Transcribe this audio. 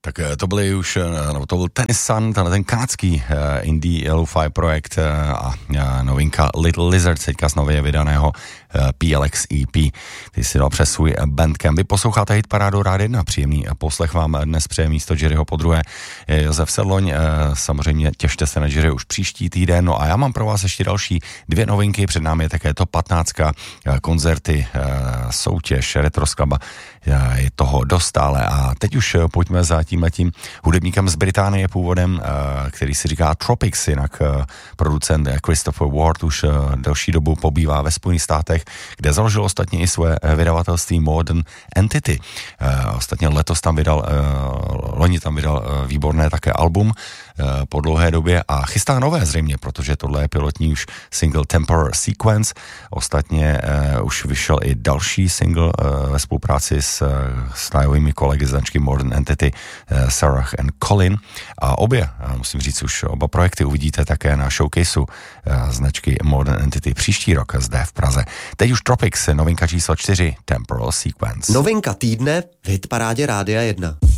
Tak to byly už, no, to byl Tennis Sun, ten kanadský indie lo-fi projekt a novinka Little Lizard, teďka z nově vydaného PLX EP, ty si dal přes svůj Bandcamp. Vy posloucháte Hitparádu Rád 1, příjemný poslech vám dnes přeje místo Jerryho podruhé Josef Sedloň, samozřejmě těšte se na Jerry už příští týden, no a já mám pro vás ještě další 2 novinky, před námi je také top 15, koncerty, soutěž, retrosklaba, je toho dost stále a teď už pojďme za tímhletím hudebníkem z Británie původem, který si říká Tropics, jinak producent Christopher Ward už delší dobu pobývá ve Spojených státech, kde založil ostatně i své vydavatelství Modern Entity. Ostatně letos tam vydal, loni tam vydal výborné také album po dlouhé době a chystá nové zřejmě, protože tohle je pilotní už single Temporary Sequence. Ostatně už vyšel i další single ve spolupráci s najovými kolegy značky Modern Entity, Sarah and Colin. A musím říct, už oba projekty uvidíte také na showcaseu značky Modern Entity příští rok zde v Praze. Teď už Tropics, novinka číslo 4, Temporal Sequence. Novinka týdne v Hitparádě Rádia 1.